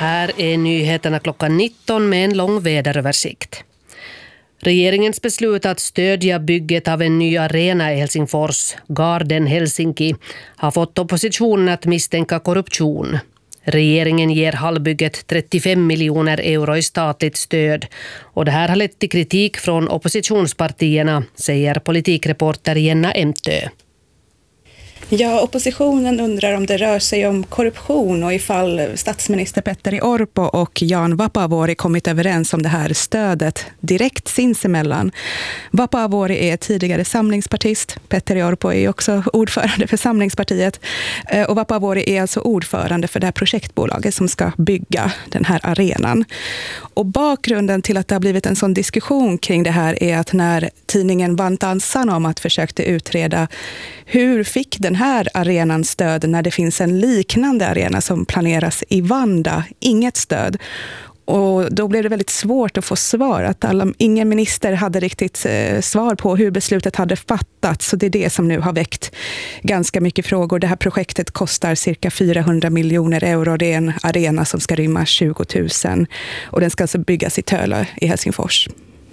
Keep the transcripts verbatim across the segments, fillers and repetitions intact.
Här är nyheterna klockan nitton med en lång väderöversikt. Regeringens beslut att stödja bygget av en ny arena i Helsingfors, Garden Helsinki, har fått oppositionen att misstänka korruption. Regeringen ger hallbygget trettiofem miljoner euro i statligt stöd och det här har lett till kritik från oppositionspartierna, säger politikreporter Jenna Emtö. Ja, oppositionen undrar om det rör sig om korruption och ifall statsminister Petteri Orpo och Jan Vapaavuori kommit överens om det här stödet direkt sinsemellan. Vapaavuori är tidigare samlingspartist. Petteri Orpo är också ordförande för Samlingspartiet. Och Vapaavuori är alltså ordförande för det här projektbolaget som ska bygga den här arenan. Och bakgrunden till att det har blivit en sån diskussion kring det här är att när tidningen Vantaan Sanomat försökte utreda hur fick den här arenan stöd när det finns en liknande arena som planeras i Vanda, inget stöd. Och då blev det väldigt svårt att få svar. Att alla, ingen minister hade riktigt eh, svar på hur beslutet hade fattats. Så det är det som nu har väckt ganska mycket frågor. Det här projektet kostar cirka fyrahundra miljoner euro. Det är en arena som ska rymma tjugo tusen. Och den ska alltså byggas i Tölö i Helsingfors.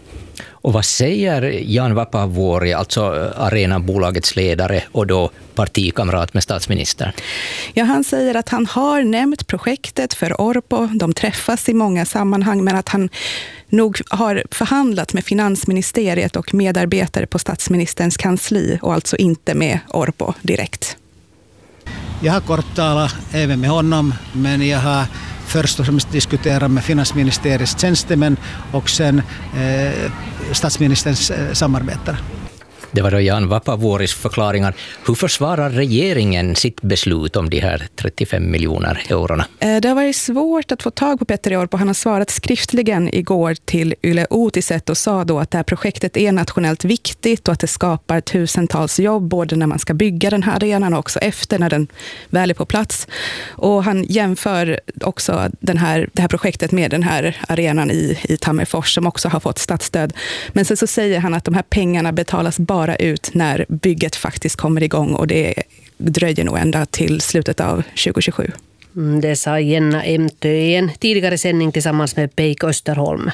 Och vad säger Jan Vapaavuori, alltså arenabolagets ledare och då partikamrat med statsministern? Ja, han säger att han har nämnt projektet för Orpo. De träffas i många sammanhang, men att han nog har förhandlat med finansministeriet och medarbetare på statsministerns kansli och alltså inte med Orpo direkt. Jag har korttalat även med honom, men jag har först och främst diskuterat med finansministeriets tjänstemän och sen eh, statsministerns eh, samarbetare. Det var då Jan Vapaavuoris förklaringar. Hur försvarar regeringen sitt beslut om de här trettiofem miljoner eurona? Det har varit svårt att få tag på Petteri Orpo. Han har svarat skriftligen igår till Yle Uutiset och sa då att det här projektet är nationellt viktigt och att det skapar tusentals jobb både när man ska bygga den här arenan och också efter när den väl är på plats. Och han jämför också den här, det här projektet med den här arenan i, i Tammerfors som också har fått statsstöd. Men sen så säger han att de här pengarna betalas bara ut när bygget faktiskt kommer igång och det dröjer nog ända till slutet av tjugo tjugosju. Det sa Jenna Emtö i en tidigare sändning tillsammans med Peik Österholm.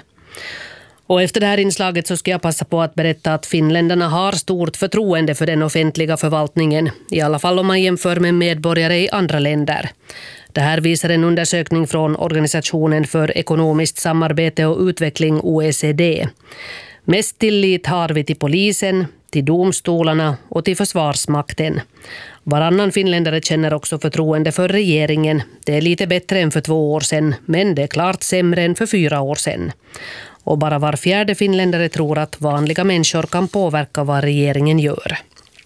Och efter det här inslaget så ska jag passa på att berätta att finländarna har stort förtroende för den offentliga förvaltningen, i alla fall om man jämför med medborgare i andra länder. Det här visar en undersökning från Organisationen för ekonomiskt samarbete och utveckling O E C D. Mest tillit har vi till polisen, till domstolarna och till försvarsmakten. Varannan finländare känner också förtroende för regeringen. Det är lite bättre än för två år sedan, men det är klart sämre än för fyra år sedan. Och bara var fjärde finländare tror att vanliga människor kan påverka vad regeringen gör.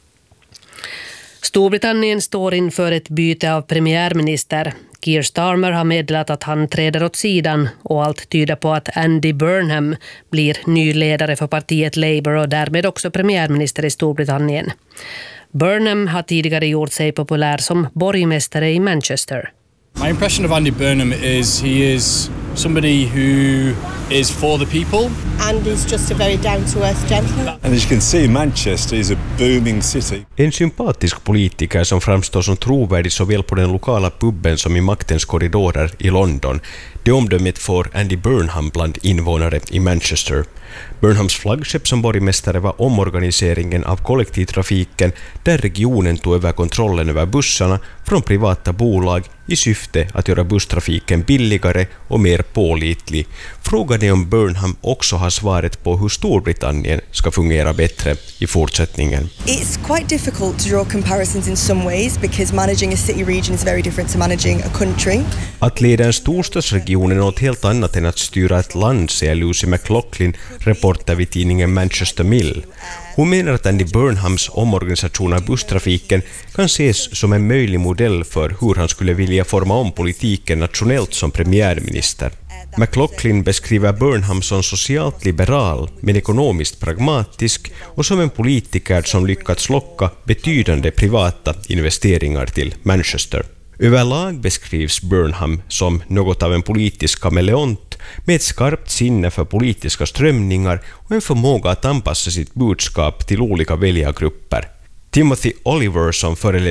Storbritannien står inför ett byte av premiärminister. Keir Starmer har meddelat att han träder åt sidan och allt tyder på att Andy Burnham blir ny ledare för partiet Labour och därmed också premiärminister i Storbritannien. Burnham har tidigare gjort sig populär som borgmästare i Manchester. My impression of Andy Burnham is he is somebody who is for the people. Andy's just a very down-to-earth gentleman. And as you can see, Manchester is a booming city. En sympatisk politiker som framstår som trovärdig såväl på den lokala pubben som i maktens korridorer i London. Det omdömet får Andy Burnham bland invånare i Manchester. Burnhams flaggskepp som borgmästare var omorganiseringen av kollektivtrafiken där regionen tog över kontrollen över bussarna från privata bolag i syfte att göra busstrafiken billigare och mer pålitlig. Frågan är om Burnham också har svaret på hur Storbritannien ska fungera bättre i fortsättningen. It's quite difficult to draw comparisons in some ways because managing a city region is very different to managing a country. Att leda en storstadsregion är något helt annat än att styra ett land, säger Lucy McLaughlin, reporter vid tidningen Manchester Mill. Hon menar att Andy Burnhams omorganisation av busstrafiken kan ses som en möjlig modell för hur han skulle vilja forma om politiken nationellt som premiärminister. McLaughlin beskriver Burnham som socialt liberal men ekonomiskt pragmatisk och som en politiker som lyckats locka betydande privata investeringar till Manchester. Överlag beskrivs Burnham som något av en politisk kameleont med ett skarpt sinne för politiska strömningar och en förmåga att anpassa sitt budskap till olika väljargrupper. Timothy Oliver, som före